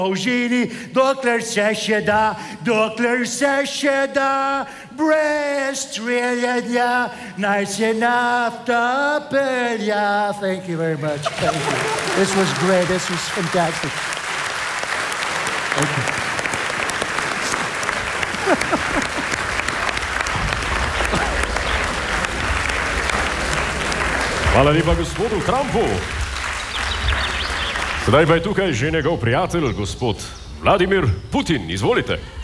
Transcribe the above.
Žini, dokler se še da, brez streljanja, naj se nafta pelja. Thank you very much. Thank you. This was great. This was fantastic. Okay. Hvala lepa gospodu Krampu. Sedaj pa je tukaj že njegov prijatelj, gospod Vladimir Putin. Izvolite.